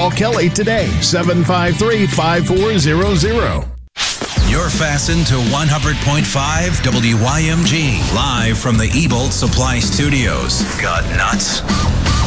Call Kelly today, 753-5400. You're fastened to 100.5 WYMG, live from the Ebolt Supply Studios. Got nuts?